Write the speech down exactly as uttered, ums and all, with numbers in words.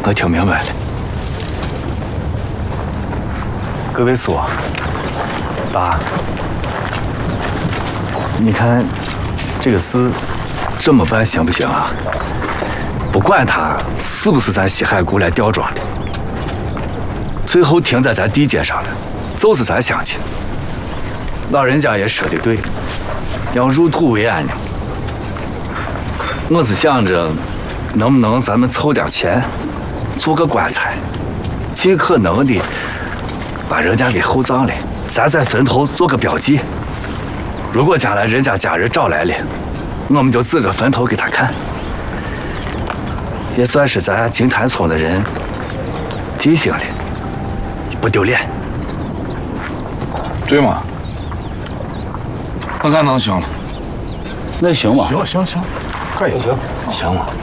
我听明白了。各位叔、爸，你看这个事这么办行不行啊？不管他是不是咱西海固来吊庄的，最后停在咱地界上了，就是咱乡亲。老人家也说的对，要入土为安呢。我是想着，能不能咱们凑点钱，做个棺材，尽可能的把人家给厚葬了，咱在坟头做个标记。如果将来人家家人找来了，我们就指着坟头给他看，也算是咱金坛村的人记性了，不丢脸。 对吗？那看能行了。 那行吧。 行行行，可以。 行，行吗？